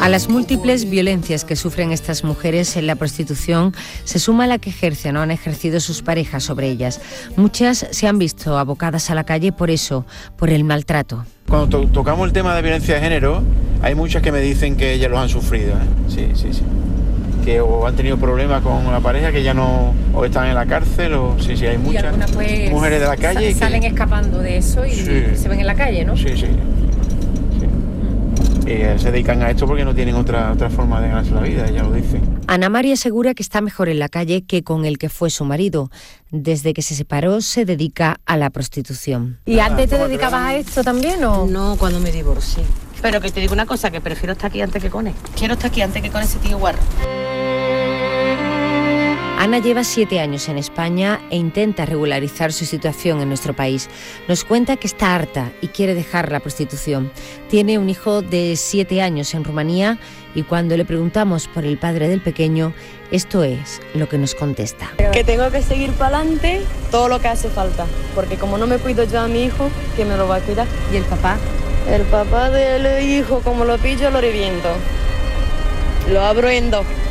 A las múltiples violencias que sufren estas mujeres en la prostitución se suma la que ejercen o han ejercido sus parejas sobre ellas. Muchas se han visto abocadas a la calle por eso, por el maltrato. Cuando tocamos el tema de violencia de género, hay muchas que me dicen que ellas los han sufrido, ¿eh? Sí. Que o han tenido problemas con la pareja, que ya no, o están en la cárcel, o sí, hay muchas pues, mujeres de la calle salen escapando de eso y se ven en la calle, ¿no? Sí. Y se dedican a esto porque no tienen otra forma de ganarse la vida, ella lo dice. Ana María asegura que está mejor en la calle que con el que fue su marido. Desde que se separó se dedica a la prostitución. ¿Y antes te dedicabas a esto también o...? No, cuando me divorcié. Pero que te digo una cosa, que prefiero estar aquí antes que con él. Quiero estar aquí antes que con ese tío guarro. Ana lleva 7 años en España e intenta regularizar su situación en nuestro país. Nos cuenta que está harta y quiere dejar la prostitución. Tiene un hijo de 7 años en Rumanía y cuando le preguntamos por el padre del pequeño, esto es lo que nos contesta. Que tengo que seguir para adelante todo lo que hace falta, porque como no me cuido yo a mi hijo, ¿quién me lo va a cuidar? ¿Y el papá? El papá del hijo, como lo pillo, lo reviento. Lo abro en dos.